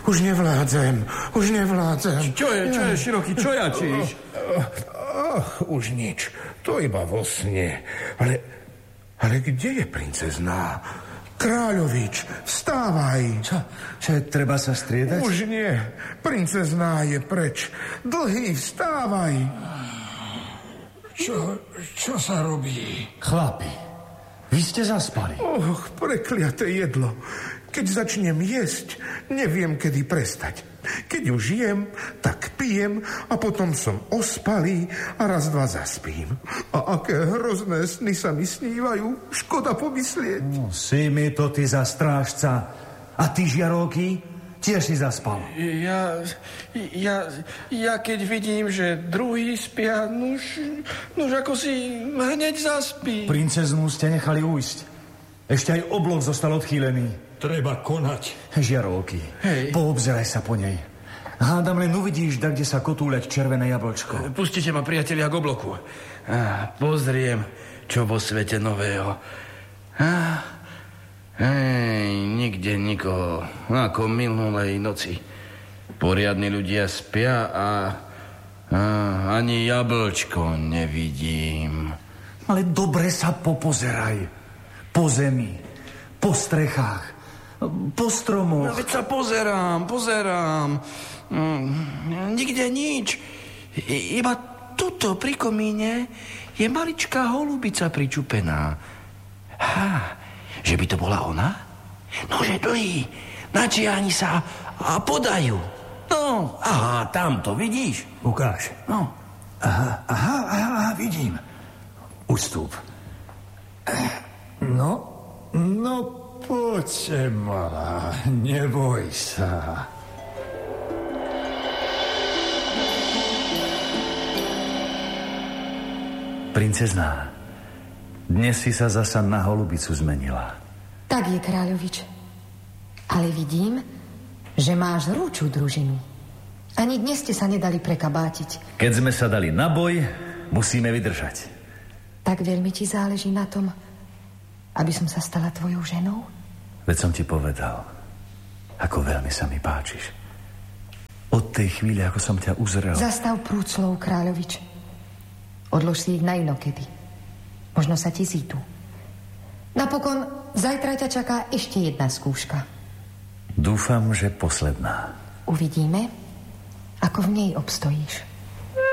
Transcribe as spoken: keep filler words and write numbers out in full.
Už nevládzem, už nevládzem. Čo je, čo je, Široký, čo jačíš? Ach, už nič, to iba vo sne. Ale, ale kde je princezná? Kráľovič, vstávaj. Čo? Čo je, treba sa striedať? Už nie, princezná je preč. Dlhý, vstávaj. Čo, čo sa robí? Chlapi, vy ste zaspali. Och, prekliaté jedlo. Keď začnem jesť, neviem, kedy prestať. Keď už jem, tak pijem a potom som ospalý a raz, dva zaspím. A aké hrozné sny sa mi snívajú. Škoda pomyslieť. No, si mi to ty za strážca. A ty, Žiarovky, tiež si zaspal. Ja, ja, ja keď vidím, že druhý spia, nuž, nuž ako si hneď zaspí. Princeznu ste nechali ujsť. Ešte aj oblok zostal odchýlený. Treba konať. Žiarovky, poobzeraj sa po nej. Hádam, len uvidíš, da kde sa kotúľať červené jablčko. Pustite ma, priatelia, k obloku. Ah, pozriem, čo vo svete nového. Ah, hej, nikde nikoho. Ako minulej noci. Poriadni ľudia spia a, a ani jablčko nevidím. Ale dobre sa popozeraj. Po zemi, po strechách, po stromoch. No veď sa pozerám, pozerám. Mm, nikde nič. I, iba tuto pri komíne je maličká holubica pričupená. Ha, že by to bola ona? Nože dlhý, načiahni sa a podajú. No, aha, tamto, vidíš? Ukáž. No. Aha, aha, aha, aha, vidím. Ustúp. No, no poďte, malá, neboj sa. Princezná, dnes si sa zasa na holubicu zmenila. Tak je, kráľovič. Ale vidím, že máš rúču družinu. Ani dnes ste sa nedali prekabátiť. Keď sme sa dali na boj, musíme vydržať. Tak veľmi ti záleží na tom, aby som sa stala tvojou ženou? Veď som ti povedal, ako veľmi sa mi páčiš. Od tej chvíle, ako som ťa uzrel... Zastav prúd slov, kráľovič. Odlož si ich na inokedy. Možno sa ti zídu. Napokon, zajtra ťa čaká ešte jedna skúška. Dúfam, že posledná. Uvidíme, ako v nej obstojíš.